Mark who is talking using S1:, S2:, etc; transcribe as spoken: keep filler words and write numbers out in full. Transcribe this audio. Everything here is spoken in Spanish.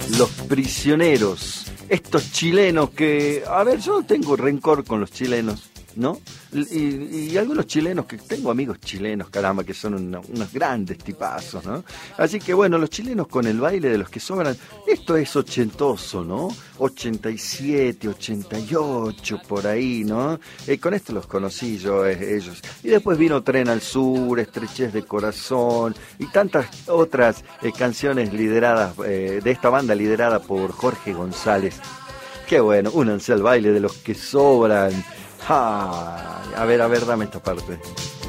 S1: Los Prisioneros, estos chilenos que, a ver, yo no tengo rencor con los chilenos, ¿no? Y, y algunos chilenos, que tengo amigos chilenos, caramba, que son una, unos grandes tipazos, ¿no? Así que bueno, los chilenos con el baile de los que sobran, esto es ochentoso, ¿no? ochenta y siete, ochenta y ocho, por ahí, ¿no? Eh, con esto los conocí yo, eh, ellos. Y después vino Tren al Sur, Estrechez de Corazón, y tantas otras eh, canciones lideradas, eh, de esta banda liderada por Jorge González. Qué bueno, únanse al baile de los que sobran. Ah, a ver, a ver, dame esta parte.